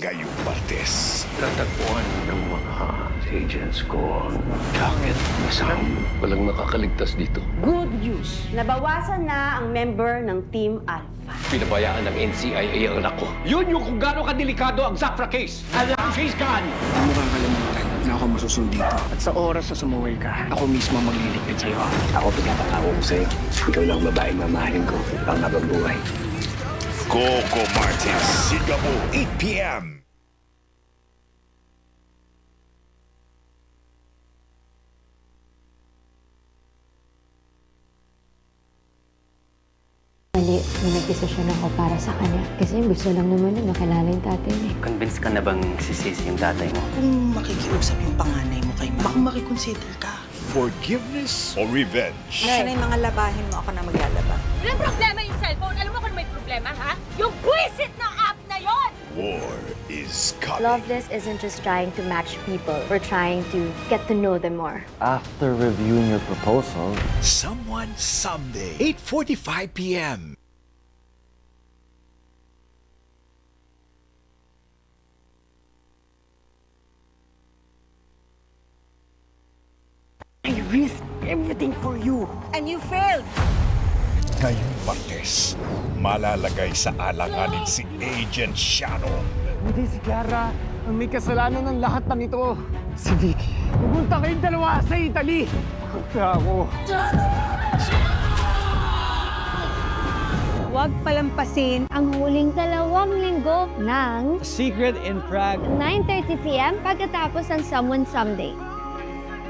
ngayong Martes. Tatagpuan ng mga agents ko ang jacket na Sam. Walang nakakaligtas dito. Good news! Nabawasan na ang member ng Team Alpha. Pinabayaan ng NCIA ang anak ko. Yun yung kung gaano kadelikado ang Zafra case. Alam she's gone. Hindi mo kakalimutan na ako masusunod dito. At sa oras na sumuwi ka, ako mismo magliligpit sa'yo. Ako pinapangako ko sa'yo. Ikaw lang babaeng mamahalin ko. Ang habang buhay. Coco Martes, Singapore, 8 p.m. Mali, may nagdesisyon ako para sa kanya. Kasi gusto lang naman na makilala yung tatay niya. Convinced ka na bang sisisi yung tatay mo? Kung makikiusap yung panganay mo kay Ma, baka makikonsider ka. Forgiveness or revenge? Sana yung mga labahin mo, ako na maglalaba. Walang problema yung cellphone. Alam mo kung may problema, ha? Yung buwisit na app na yon! War is coming. Loveless isn't just trying to match people. We're trying to get to know them more. After reviewing your proposal, Someone Someday, 8:45 p.m. I risked everything for you. And you failed! Ngayong Martes, malalagay sa alanganin si Agent Shadow. Hindi si Clara ang may kasalanan ng lahat ng ito. Si Vicky. Pumunta kayong dalawa sa Italy. Kaya ako. Huwag palampasin ang huling 2 linggo ng Secret in Prague. 9:30 p.m. pagkatapos ng Someone Someday.